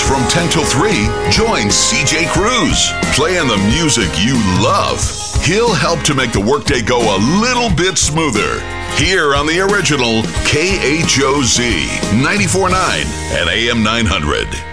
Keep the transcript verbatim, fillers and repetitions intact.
from ten till three, join C J Cruz, playing the music you love. He'll help to make the workday go a little bit smoother. Here on the original K H O Z ninety-four point nine and A M nine hundred.